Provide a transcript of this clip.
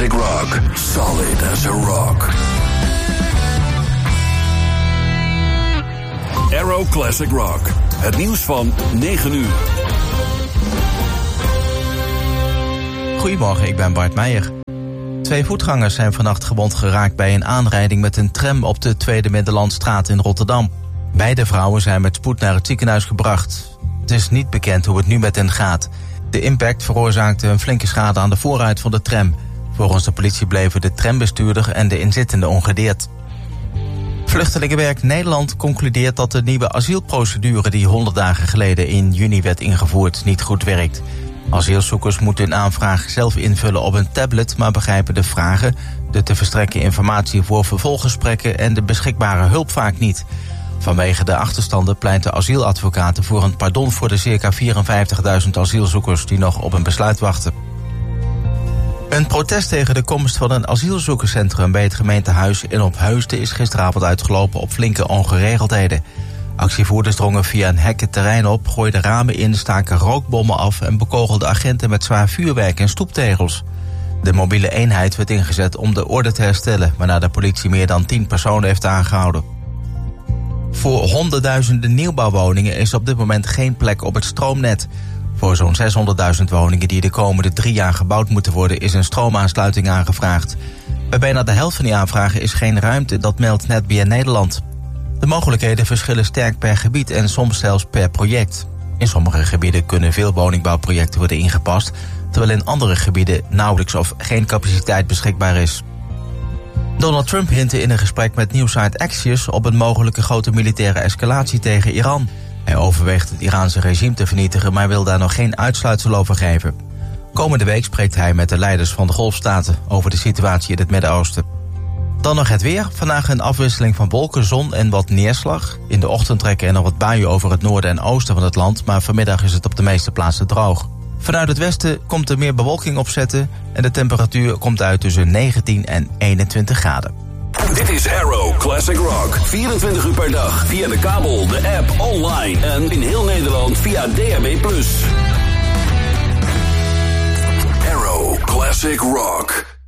classic rock. Solid as a rock. Aero Classic Rock. Het nieuws van 9 uur. Goedemorgen, ik ben Bart Meijer. 2 voetgangers zijn vannacht gewond geraakt bij een aanrijding met een tram op de Tweede Middellandstraat in Rotterdam. Beide vrouwen zijn met spoed naar het ziekenhuis gebracht. Het is niet bekend hoe het nu met hen gaat. De impact veroorzaakte een flinke schade aan de voorruit van de tram. Volgens de politie bleven de trambestuurder en de inzittenden ongedeerd. Vluchtelingenwerk Nederland concludeert dat de nieuwe asielprocedure die 100 dagen geleden in juni werd ingevoerd niet goed werkt. Asielzoekers moeten hun aanvraag zelf invullen op een tablet, maar begrijpen de vragen, de te verstrekken informatie voor vervolggesprekken en de beschikbare hulp vaak niet. Vanwege de achterstanden pleiten asieladvocaten voor een pardon voor de circa 54.000 asielzoekers die nog op een besluit wachten. Een protest tegen de komst van een asielzoekerscentrum bij het gemeentehuis in Opheusden is gisteravond uitgelopen op flinke ongeregeldheden. Actievoerders drongen via een hek het terrein op, gooiden ramen in, staken rookbommen af en bekogelden agenten met zwaar vuurwerk en stoeptegels. De mobiele eenheid werd ingezet om de orde te herstellen, waarna de politie meer dan 10 personen heeft aangehouden. Voor honderdduizenden nieuwbouwwoningen is op dit moment geen plek op het stroomnet. Voor zo'n 600.000 woningen die de komende 3 jaar gebouwd moeten worden is een stroomaansluiting aangevraagd. Bij bijna de helft van die aanvragen is geen ruimte, dat meldt Netbeheer Nederland. De mogelijkheden verschillen sterk per gebied en soms zelfs per project. In sommige gebieden kunnen veel woningbouwprojecten worden ingepast, terwijl in andere gebieden nauwelijks of geen capaciteit beschikbaar is. Donald Trump hintte in een gesprek met nieuwsite Axios op een mogelijke grote militaire escalatie tegen Iran. Hij overweegt het Iraanse regime te vernietigen, maar wil daar nog geen uitsluitsel over geven. Komende week spreekt hij met de leiders van de Golfstaten over de situatie in het Midden-Oosten. Dan nog het weer. Vandaag een afwisseling van wolken, zon en wat neerslag. In de ochtend trekken er nog wat buien over het noorden en oosten van het land, maar vanmiddag is het op de meeste plaatsen droog. Vanuit het westen komt er meer bewolking opzetten en de temperatuur komt uit tussen 19 en 21 graden. Dit is Aero Classic Rock. 24 uur per dag via de kabel, de app, online en in heel Nederland via DAB+. Aero Classic Rock.